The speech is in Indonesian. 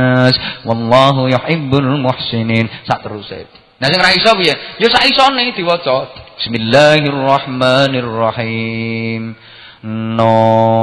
nas wallahu yuhibbul muhsinin. Sak teruse. Nah sing ra iso piye? Ya sak isone diwaca. Bismillahirrahmanirrahim. No